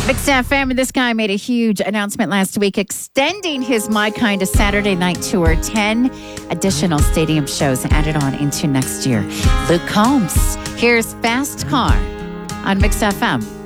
Mix FM, this guy made a huge announcement last week extending his My Kind of Saturday Night Tour. 10 additional stadium shows added on into next year. Luke Combs, here's Fast Car on Mix FM.